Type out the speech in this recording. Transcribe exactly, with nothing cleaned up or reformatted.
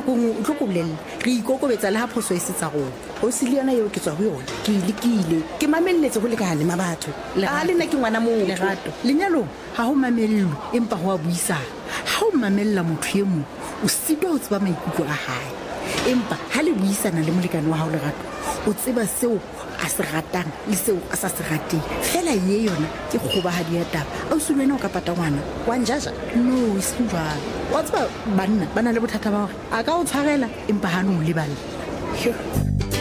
nakong o tlo ko bolella re ikokobetsa le ha phoso e se tsa rona o se le yona eo ke tswa go yona ke ile ke ile ke mamelletse go lekane ma batho a le nna ke ngwana motho Lerato. lenyalong ha ho mamello empa ho a buisana ha o mamella motho e mong o sitwa ho tseba maikutlo a hae empa ha le buisana le molekane wa hao Lerato o tseba seo a se ratang le seo a sa se rateng fela ye yona ke kgobahadi ya taba a o se lwena o ka pata ngwana wa njaja no e seng jwalo wa tseba banna ba na le bothata ba hore a ka o tshwarela empa ha no o lebala.